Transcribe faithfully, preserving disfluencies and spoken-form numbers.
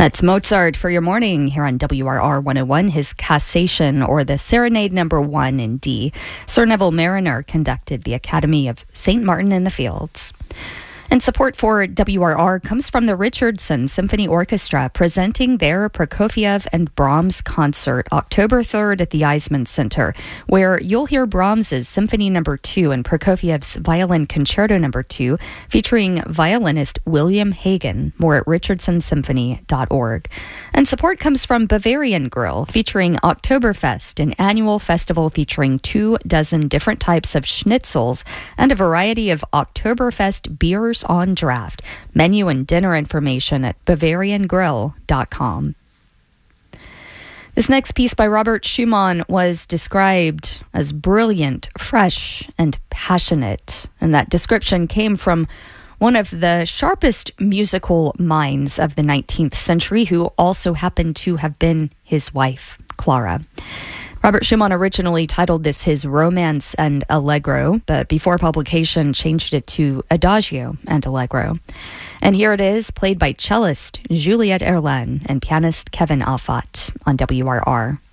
That's Mozart for your morning here on W R R one oh one, his Cassation, or the Serenade number one in D. Sir Neville Mariner conducted the Academy of Saint Martin in the Fields. And support for W R R comes from the Richardson Symphony Orchestra, presenting their Prokofiev and Brahms concert October third at the Eisman Center, where you'll hear Brahms's Symphony number two and Prokofiev's Violin Concerto number two, featuring violinist William Hagen. More at richardson symphony dot org. And support comes from Bavarian Grill, featuring Oktoberfest, an annual festival featuring two dozen different types of schnitzels and a variety of Oktoberfest beers on draft. Menu and dinner information at bavarian grill dot com. This next piece by Robert Schumann was described as brilliant, fresh, and passionate. And that description came from one of the sharpest musical minds of the nineteenth century, who also happened to have been his wife, Clara. Robert Schumann originally titled this his Romance and Allegro, but before publication changed it to Adagio and Allegro. And here it is, played by cellist Juliette Erlen and pianist Kevin Afat on W R R.